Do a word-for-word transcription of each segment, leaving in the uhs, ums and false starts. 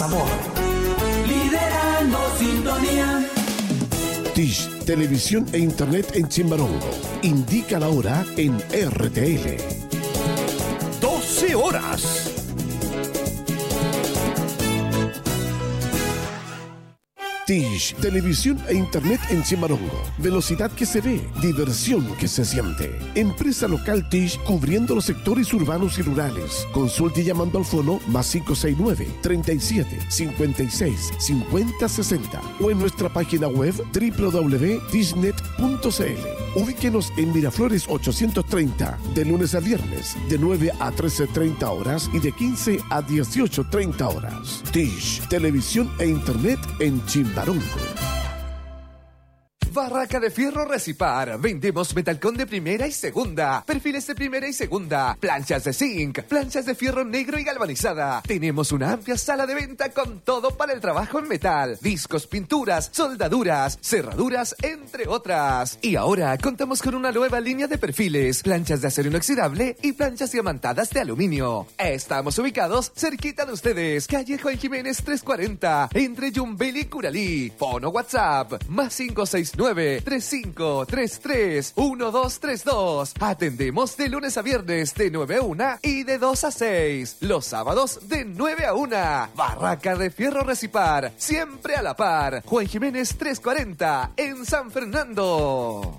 sabor. Liderando sintonía. Dish, televisión e internet en Chimbarongo. Indica la hora en R T L. doce horas. Dish, televisión e internet en Chimbarongo. Velocidad que se ve, diversión que se siente. Empresa local Dish cubriendo los sectores urbanos y rurales. Consulte llamando al fono más cinco seis nueve, treinta y siete, cincuenta y seis, cincuenta sesenta o en nuestra página web doble u doble u doble u punto dishnet punto c l. Ubíquenos en Miraflores ochocientos treinta, de lunes a viernes, de nueve a trece treinta horas y de quince a dieciocho treinta horas. Dish, televisión e internet en Chimbarongo. Barraca de Fierro Recipar. Vendemos metalcón de primera y segunda, perfiles de primera y segunda, planchas de zinc, planchas de fierro negro y galvanizada. Tenemos una amplia sala de venta con todo para el trabajo en metal, discos, pinturas, soldaduras, cerraduras, entre otras. Y ahora contamos con una nueva línea de perfiles, planchas de acero inoxidable y planchas diamantadas de aluminio. Estamos ubicados cerquita de ustedes, calle Juan Jiménez trescientos cuarenta, entre Yumbel y Curalí. Fono WhatsApp, más cinco seis nueve, tres cinco tres tres, uno dos tres dos. Atendemos de lunes a viernes de nueve a una y de dos a seis. Los sábados de nueve a una. Barraca de Fierro Recipar, siempre a la par. Juan Jiménez trescientos cuarenta en San Fernando.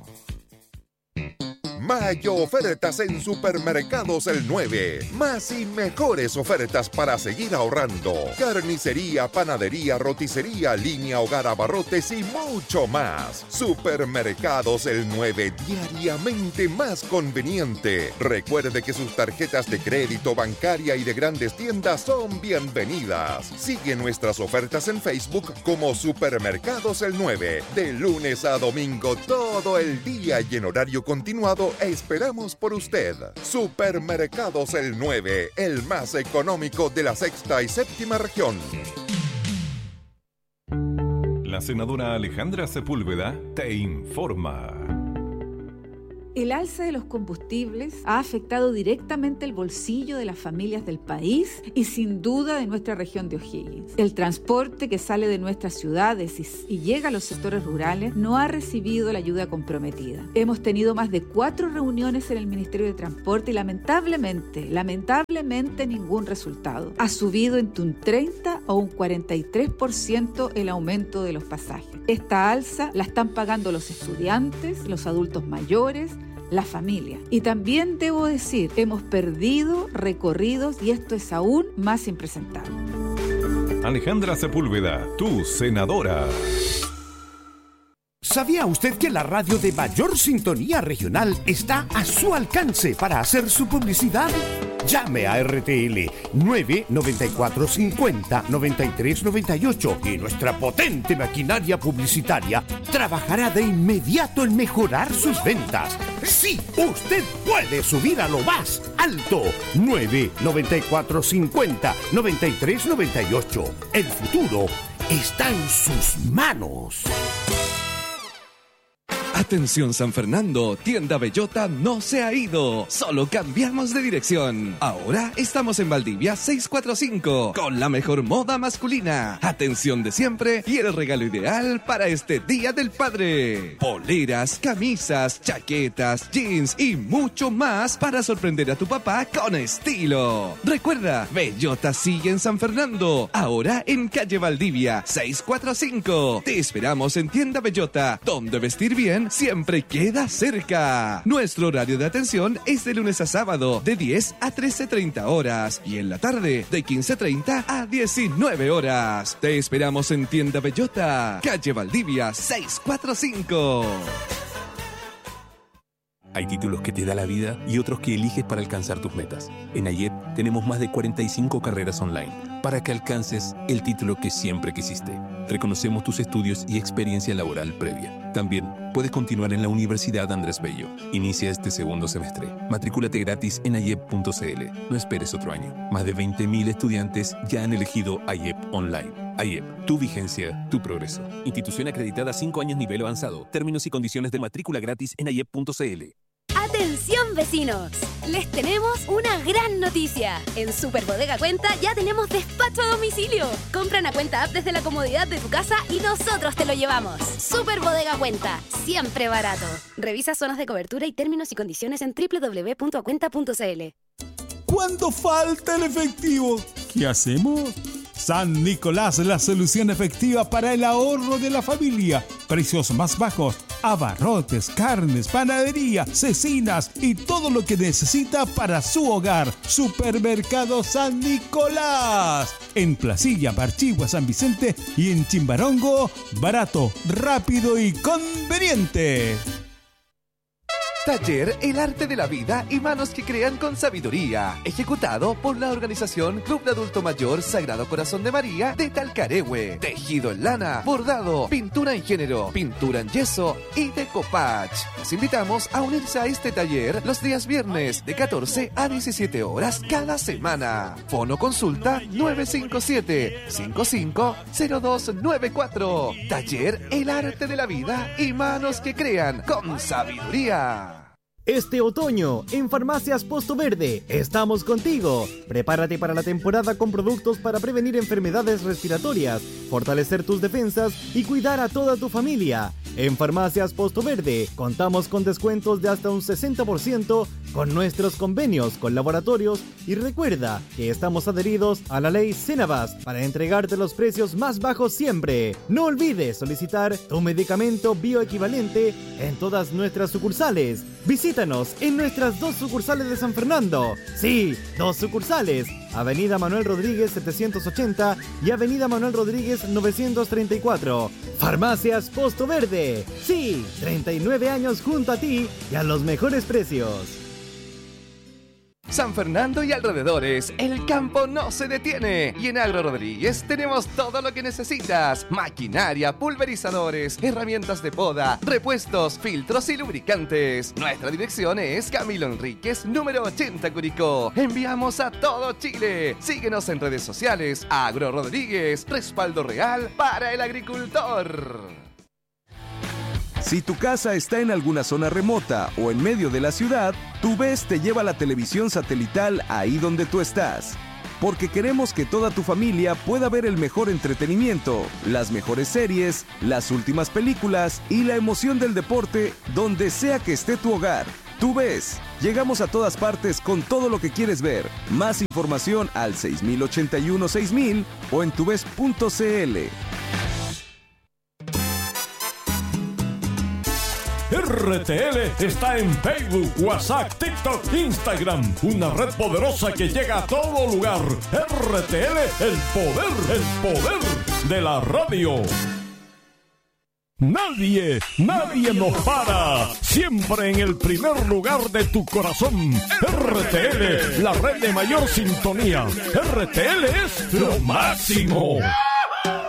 Mayo ofertas en Supermercados El nueve. Más y mejores ofertas para seguir ahorrando. Carnicería, panadería, roticería, línea hogar, abarrotes y mucho más. Supermercados El nueve, diariamente más conveniente. Recuerde que sus tarjetas de crédito, bancaria y de grandes tiendas son bienvenidas. Sigue nuestras ofertas en Facebook como Supermercados El nueve. De lunes a domingo todo el día y en horario continuado esperamos por usted. Supermercados El nueve, el más económico de la sexta y séptima región. La senadora Alejandra Sepúlveda te informa. El alza de los combustibles ha afectado directamente el bolsillo de las familias del país y sin duda de nuestra región de O'Higgins. El transporte que sale de nuestras ciudades y, y llega a los sectores rurales no ha recibido la ayuda comprometida. Hemos tenido más de cuatro reuniones en el Ministerio de Transporte y lamentablemente, lamentablemente ningún resultado. Ha subido entre un treinta o un cuarenta y tres por ciento el aumento de los pasajes. Esta alza la están pagando los estudiantes, los adultos mayores, la familia. Y también debo decir, hemos perdido recorridos y esto es aún más impresentable. Alejandra Sepúlveda, tu senadora. ¿Sabía usted que la radio de mayor sintonía regional está a su alcance para hacer su publicidad? Llame a R T L nueve noventa y cuatro cincuenta noventa y tres noventa y ocho y nuestra potente maquinaria publicitaria trabajará de inmediato en mejorar sus ventas. Sí, usted puede subir a lo más alto. nueve noventa y cuatro cincuenta noventa y tres noventa y ocho. El futuro está en sus manos. Atención San Fernando, Tienda Bellota no se ha ido, solo cambiamos de dirección. Ahora estamos en Valdivia seiscientos cuarenta y cinco, con la mejor moda masculina, atención de siempre y el regalo ideal para este Día del Padre. Poleras, camisas, chaquetas, jeans y mucho más para sorprender a tu papá con estilo. Recuerda, Bellota sigue en San Fernando, ahora en calle Valdivia seiscientos cuarenta y cinco. Te esperamos en Tienda Bellota, donde vestir bien siempre queda cerca. Nuestro horario de atención es de lunes a sábado de diez a trece treinta horas y en la tarde de quince treinta a diecinueve horas. Te esperamos en Tienda Bellota, calle Valdivia seiscientos cuarenta y cinco. Hay títulos que te da la vida y otros que eliges para alcanzar tus metas. En AYEP tenemos más de cuarenta y cinco carreras online para que alcances el título que siempre quisiste. Reconocemos tus estudios y experiencia laboral previa. También puedes continuar en la Universidad Andrés Bello. Inicia este segundo semestre. Matrículate gratis en ayep punto c l. No esperes otro año. Más de veinte mil estudiantes ya han elegido AYEP Online. AYEP, tu vigencia, tu progreso. Institución acreditada cinco años nivel avanzado. Términos y condiciones de matrícula gratis en ayep punto c l. Atención vecinos, les tenemos una gran noticia. En Super Bodega Cuenta ya tenemos despacho a domicilio. Compra una cuenta app desde la comodidad de tu casa y nosotros te lo llevamos. Super Bodega Cuenta, siempre barato. Revisa zonas de cobertura y términos y condiciones en doble u doble u doble u punto cuenta punto c l. Cuando falta el efectivo, ¿qué hacemos? San Nicolás, la solución efectiva para el ahorro de la familia. Precios más bajos, abarrotes, carnes, panadería, cecinas y todo lo que necesita para su hogar. Supermercado San Nicolás. En Placilla, Barchigua, San Vicente y en Chimbarongo, barato, rápido y conveniente. Taller El Arte de la Vida y Manos que Crean con Sabiduría, ejecutado por la organización Club de Adulto Mayor Sagrado Corazón de María de Talcaregüe. Tejido en lana, bordado, pintura en género, pintura en yeso y decopage. Los invitamos a unirse a este taller los días viernes de catorce a diecisiete horas cada semana. Fono consulta nueve cinco siete, cinco cinco cero dos nueve cuatro. Taller El Arte de la Vida y Manos que Crean con Sabiduría. Este otoño, en Farmacias Posto Verde, estamos contigo. Prepárate para la temporada con productos para prevenir enfermedades respiratorias, fortalecer tus defensas y cuidar a toda tu familia. En Farmacias Posto Verde, contamos con descuentos de hasta un sesenta por ciento con nuestros convenios con laboratorios y recuerda que estamos adheridos a la ley Cenabast para entregarte los precios más bajos siempre. No olvides solicitar tu medicamento bioequivalente en todas nuestras sucursales. Visítanos en nuestras dos sucursales de San Fernando. Sí, dos sucursales. Avenida Manuel Rodríguez setecientos ochenta y Avenida Manuel Rodríguez novecientos treinta y cuatro. Farmacias Posto Verde. Sí, treinta y nueve años junto a ti y a los mejores precios. San Fernando y alrededores, el campo no se detiene. Y en Agro Rodríguez tenemos todo lo que necesitas: maquinaria, pulverizadores, herramientas de poda, repuestos, filtros y lubricantes. Nuestra dirección es Camilo Enríquez, número ochenta, Curicó. Enviamos a todo Chile. Síguenos en redes sociales. Agro Rodríguez, respaldo real para el agricultor. Si tu casa está en alguna zona remota o en medio de la ciudad, TuVes te lleva la televisión satelital ahí donde tú estás. Porque queremos que toda tu familia pueda ver el mejor entretenimiento, las mejores series, las últimas películas y la emoción del deporte donde sea que esté tu hogar. TuVes, llegamos a todas partes con todo lo que quieres ver. Más información al seis mil ochenta y uno seis mil o en tuves punto c l. R T L está en Facebook, WhatsApp, TikTok, Instagram. Una red poderosa que llega a todo lugar. R T L, el poder, el poder de la radio. Nadie, nadie nos para. Siempre en el primer lugar de tu corazón. R T L, la red de mayor sintonía. R T L es lo máximo.